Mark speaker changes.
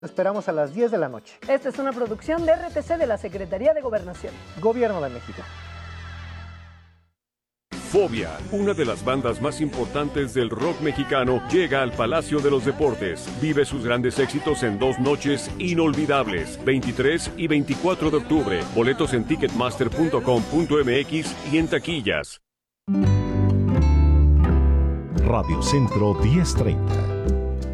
Speaker 1: Esperamos a las 10 de la noche.
Speaker 2: Esta es una producción de RTC de la Secretaría de Gobernación.
Speaker 1: Gobierno de México.
Speaker 3: Fobia, una de las bandas más importantes del rock mexicano, llega al Palacio de los Deportes. Vive sus grandes éxitos en 2 noches inolvidables, 23 y 24 de octubre. Boletos en ticketmaster.com.mx y en taquillas.
Speaker 4: Radio Centro 1030.